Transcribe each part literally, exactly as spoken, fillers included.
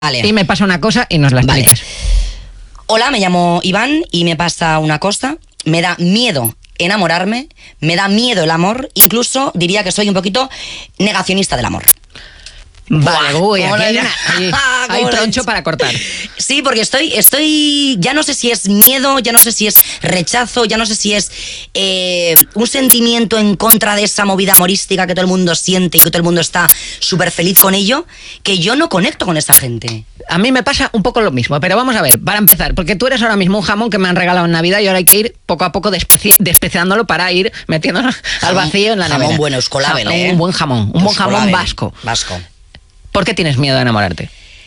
Vale. Y me pasa una cosa y nos la explicas. Vale. Hola, me llamo Iván y me pasa una cosa. Me da miedo enamorarme, me da miedo el amor, incluso diría que soy un poquito negacionista del amor. Vale, Buah, uy, ¿cómo aquí lo hay, he- una- hay- hay ¿Cómo lo he troncho hecho? para cortar. Sí, porque estoy, estoy, ya no sé si es miedo, ya no sé si es rechazo, ya no sé si es eh, un sentimiento en contra de esa movida amorística que todo el mundo siente y que todo el mundo está súper feliz con ello, que yo no conecto con esa gente. A mí me pasa un poco lo mismo, pero vamos a ver, para empezar, porque tú eres ahora mismo un jamón que me han regalado en Navidad y ahora hay que ir poco a poco despeci- despeciándolo para ir metiéndonos al vacío en la Jamón nevera. bueno, euskolabel, Ja- ¿eh? Un buen jamón, un buen jamón Euskolabel, vasco. Vasco. ¿Por qué tienes miedo de enamorarte?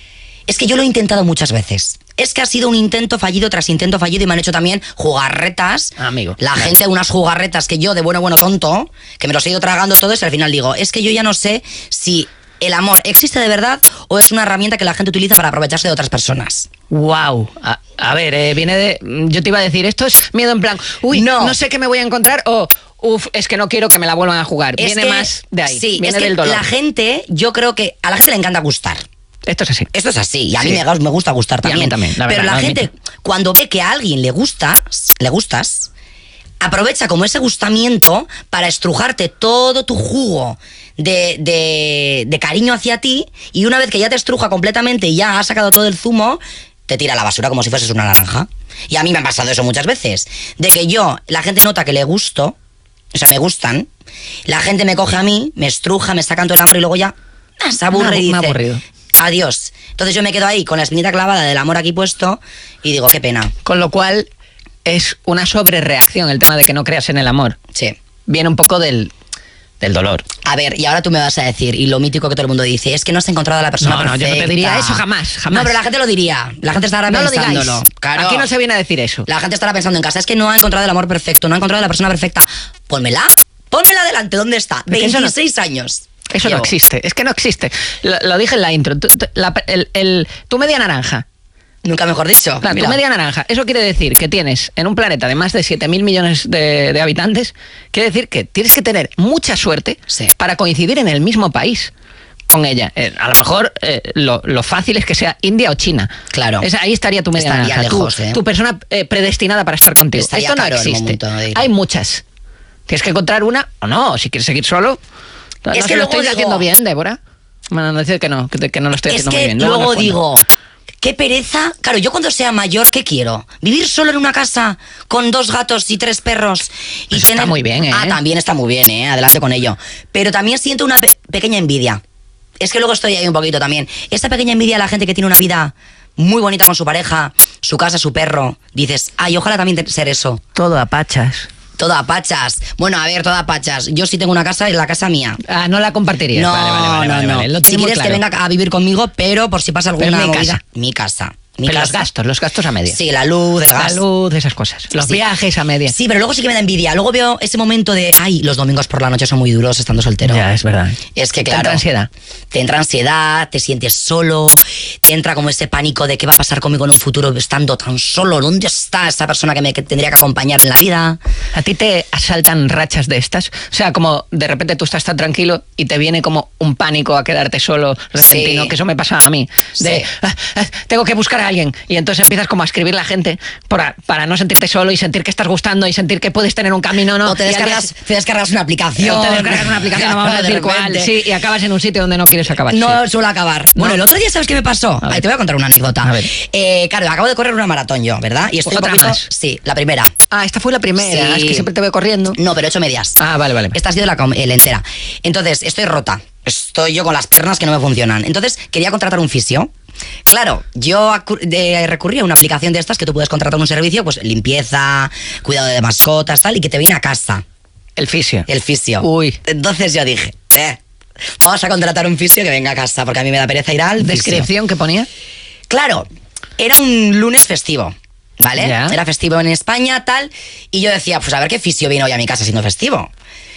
Es que yo lo he intentado muchas veces. Es que ha sido un intento fallido tras intento fallido y me han hecho también jugarretas. Amigo, La claro. gente, unas jugarretas que yo, de bueno, bueno, tonto, que me los he ido tragando todos y al final digo, es que yo ya no sé si el amor existe de verdad o es una herramienta que la gente utiliza para aprovecharse de otras personas. Wow. A, a ver, eh, viene de... Yo te iba a decir, esto es miedo en plan, uy, no, No. sé qué me voy a encontrar o, uf, es que no quiero que me la vuelvan a jugar. Es Viene que- más de ahí, Sí, viene es que del dolor. la gente, yo creo que a la gente le encanta gustar. Esto es así. Esto es así, y a Sí. mí me, me gusta gustar Y a mí también. también, la Pero verdad, la lo gente, admito. cuando ve que a alguien le gusta, le gustas, aprovecha como ese gustamiento para estrujarte todo tu jugo de, de, de cariño hacia ti, y una vez que ya te estruja completamente y ya has sacado todo el zumo, te tira a la basura como si fueses una naranja. Y a mí me ha pasado eso muchas veces, de que yo, la gente nota que le gusto, o sea, me gustan, la gente me coge a mí, me estruja, me sacan todo el amor y luego ya ah, se aburre Me ha- y me ha dice, aburrido. adiós. Entonces yo me quedo ahí con la espinita clavada del amor aquí puesto y digo, qué pena. Con lo cual es una sobrereacción el tema de que no creas en el amor. Sí. Viene un poco del, del dolor. A ver, y ahora tú me vas a decir, y lo mítico que todo el mundo dice, es que no has encontrado a la persona No, no, yo no te perfecta. diría eso jamás, jamás. No, pero la gente lo diría. La gente estará No lo pensándolo. digáis. Claro. Aquí no se viene a decir eso. La gente estará pensando en casa, es que no ha encontrado el amor perfecto, no ha encontrado a la persona perfecta. Pónmela, pónmela adelante, ¿dónde está? Es que eso no- veintiséis años. Eso no Llevo. existe, es que no existe. Lo, lo dije en la intro. Tu, tu- la- el, el- tu media naranja. Nunca mejor dicho. Claro, tu Mira. media naranja. Eso quiere decir que tienes en un planeta de más de siete mil millones de, de habitantes, quiere decir que tienes que tener mucha suerte Sí. para coincidir en el mismo país con ella. Eh, a lo mejor eh, lo, lo fácil es que sea India o China. Claro. Esa- ahí estaría tu media Estaría naranja. Tu- lejos, ¿eh? tu, persona eh, predestinada para estar contigo. Estaría Esto no caro el existe. momento de ir. Hay muchas. Tienes que encontrar una o no. Si quieres seguir solo. No, Es no que se lo luego estoy digo- haciendo bien, Débora. Me van a decir que no, que, que no lo estoy Es haciendo muy que bien. luego nos cuentas. digo, qué pereza. Claro, yo cuando sea mayor, ¿qué quiero? ¿Vivir solo en una casa con dos gatos y tres perros? Y Eso está muy bien, ¿eh? Ah, también está muy bien, ¿eh? Adelante con ello. Pero también siento una pe- pequeña envidia. Es que luego estoy ahí un poquito también. Esta pequeña envidia a la gente que tiene una vida muy bonita con su pareja, su casa, su perro. Dices, ay, ojalá también te- ser eso. Todo a pachas. Todo a pachas. Bueno, a ver, todo a pachas. Yo sí tengo una casa, es la casa mía. Ah, no la compartirías. No, vale, vale, vale, no, vale, no. vale. Lo Si tiene muy quieres que claro. venga a vivir conmigo, pero por si pasa alguna Pero mi movida. casa. Mi casa. Mi Pero los casa. gastos, los gastos a media. Sí, la luz, el La gas. luz, esas cosas. Los Sí. viajes a media. Sí, pero luego sí que me da envidia. Luego veo ese momento de, ay, los domingos por la noche son muy duros estando soltero. Ya, es verdad. Es que Te claro. entra ansiedad. Te entra ansiedad, te sientes solo, te entra como ese pánico de qué va a pasar conmigo en un futuro estando tan solo. ¿Dónde está esa persona que me que tendría que acompañar en la vida? ¿A ti te asaltan rachas de estas? O sea, como de repente tú estás tan tranquilo y te viene como un pánico a quedarte solo repentino, Sí. que eso me pasa a mí. De, Sí. "Ah, ah, tengo que buscar a alguien. Y entonces empiezas como a escribir la gente para, para no sentirte solo y sentir que estás gustando y sentir que puedes tener un camino, ¿no? O te Y al día- descargas, te descargas una aplicación. o te descargas una aplicación, no vamos a De decir cuál, repente. sí, y acabas en un sitio donde no quieres acabar. No sí. suelo acabar. Bueno, No. el otro día, ¿sabes qué me pasó? A ver. Ay, te voy a contar una anécdota. A ver. Eh, claro, acabo de correr una maratón yo, ¿verdad? Y estoy un ¿Otra poquito. más? Sí, la primera. Ah, esta fue la primera, Sí. es que siempre te veo corriendo. No, pero he hecho medias. Ah, vale, vale. Esta ha sido la, com- eh, la entera. Entonces, estoy rota. Estoy yo con las piernas que no me funcionan. Entonces, quería contratar un fisio. Claro, yo acu- de- recurrí a una aplicación de estas que tú puedes contratar un servicio, pues limpieza, cuidado de mascotas, tal, y que te viene a casa El fisio. el fisio. Uy. Entonces yo dije, eh, vamos a contratar un fisio que venga a casa, porque a mí me da pereza ir al fisio. ¿Descripción que ponía? Claro, era un lunes festivo, ¿vale? Ya. Era festivo en España, tal, y yo decía, pues a ver qué fisio viene hoy a mi casa siendo festivo.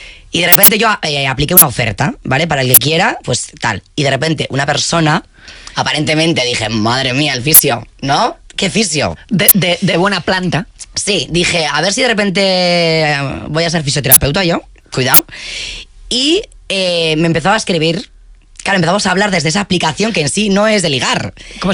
Y de repente yo eh, apliqué una oferta, ¿vale? Para el que quiera, pues tal. Y de repente una persona, aparentemente dije, madre mía, el fisio, ¿no? ¿Qué fisio? De, de, de buena planta. Sí, dije, a ver si de repente eh, voy a ser fisioterapeuta yo, cuidado. Y eh, me empezó a escribir. Claro, empezamos a hablar desde esa aplicación que en sí no es de ligar. ¿Cómo